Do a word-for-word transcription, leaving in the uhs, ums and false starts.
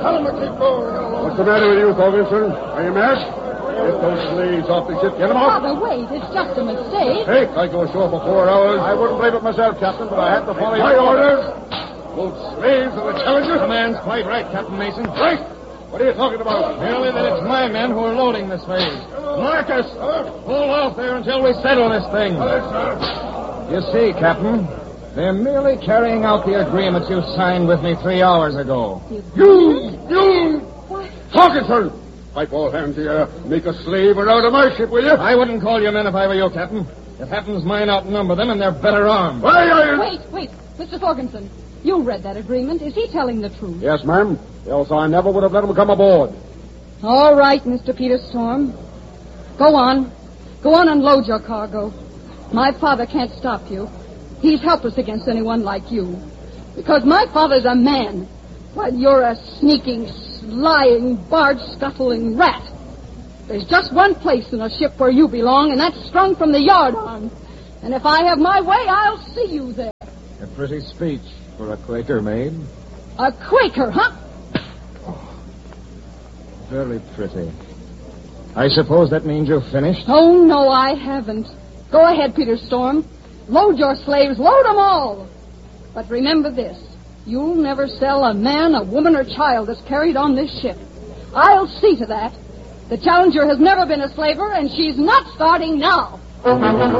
Tell them to keep going. What's the matter with you, Thorgensen? Are you mad? Get those slaves off the ship. Get them off. Father, wait. It's just a mistake. Hey, I go ashore for four hours. I wouldn't blame it myself, Captain, but I had to follow My your orders. Both slaves and the Challenger. The man's quite right, Captain Mason. Right. What are you talking about? Merely that it's my men who are loading this phase. Marcus, hold off there until we settle this thing. You see, Captain, they're merely carrying out the agreements you signed with me three hours ago. You, you, What? Thorgensen. Pipe all hands here. Make a slave or out of my ship, will you? I wouldn't call you men if I were you, Captain. It happens mine outnumber them, and they're better armed. Why are you... Wait, wait. Mister Thorgensen, you read that agreement. Is he telling the truth? Yes, ma'am. Else I never would have let him come aboard. All right, Mister Peter Storm. Go on. Go on and load your cargo. My father can't stop you. He's helpless against anyone like you. Because my father's a man, while you're a sneaking, lying, barge-scuttling rat. There's just one place in a ship where you belong, and that's strung from the yardarm. And if I have my way, I'll see you there. A pretty speech for a Quaker maid. A Quaker, huh? Very pretty. I suppose that means you've finished? Oh, no, I haven't. Go ahead, Peter Storm. Load your slaves. Load them all. But remember this. You'll never sell a man, a woman, or child that's carried on this ship. I'll see to that. The Challenger has never been a slaver, and she's not starting now.